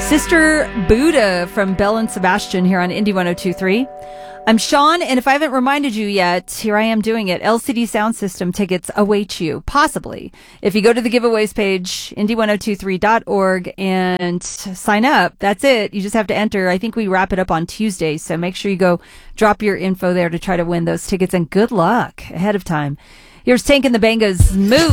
Sister Buddha from Belle and Sebastian here on Indie 102.3. I'm Sean, and if I haven't reminded you yet, here I am doing it. LCD Sound System tickets await you, possibly. If you go to the giveaways page, indie1023.org, and sign up, that's it. You just have to enter. I think we wrap it up on Tuesday, so make sure you go drop your info there to try to win those tickets, and good luck ahead of time. Here's Tank and the Bangas. Move!